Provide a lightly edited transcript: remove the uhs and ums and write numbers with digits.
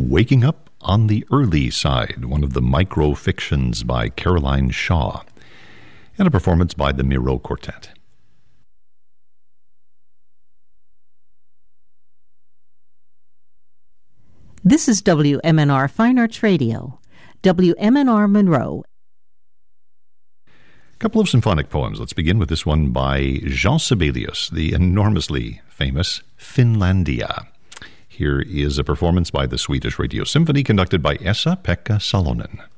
Waking Up on the Early Side, one of the micro-fictions by Caroline Shaw, and a performance by the Miro Quartet. This is WMNR Fine Arts Radio, WMNR Monroe. A couple of symphonic poems. Let's begin with this one by Jean Sibelius, the enormously famous Finlandia. Here is a performance by the Swedish Radio Symphony conducted by Esa-Pekka Salonen.